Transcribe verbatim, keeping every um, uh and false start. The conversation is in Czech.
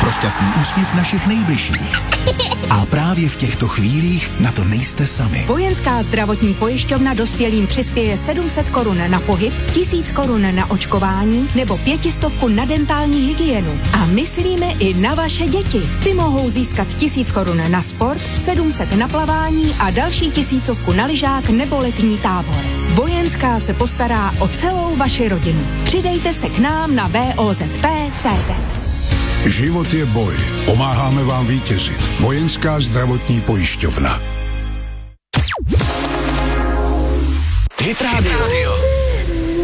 pro šťastný úsměv našich nejbližších. A právě v těchto chvílích na to nejste sami. Vojenská zdravotní pojišťovna dospělým přispěje sedm set korun na pohyb, tisíc korun na očkování nebo pětistovku na dentální hygienu. A myslíme i na vaše děti. Ty mohou získat tisíc korun na sport, sedm set na plavání a další tisícovku na lyžák nebo letní tábor. Vojenská se postará o celou vaši rodinu. Přidejte se k nám na V O Z P tečka cé zet. Život je boj. Pomáháme vám vítězit. Vojenská zdravotní pojišťovna. Hit Radio.